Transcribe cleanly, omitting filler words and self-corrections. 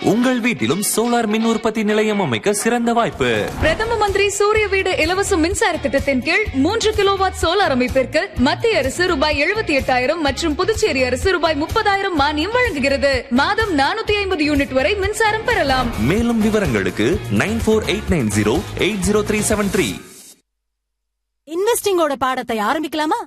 உங்கள் வீட்டிலும் சோலார் மின் உற்பத்தி நிலையம் அமைக்க சிறந்த வாய்ப்பு. பிரதம மந்திரி சூரிய வீடு இலவச மின்சார திட்டத்தின் கீழ் 3 கிலோவாட் சோலார் அமைப்பிற்கு மத்திய அரசு ரூபாய் 78,000 மற்றும் புதுச்சேரி அரசு ரூபாய் 30,000 மானியம் வழங்குகிறது. மாதம் 450 யூனிட் வரை மின்சாரம் பெறலாம். மேலும் விவரங்களுக்கு 9489080373. இன்வெஸ்டிங்கோட பாடத்தை ஆரம்பிக்கலாமா?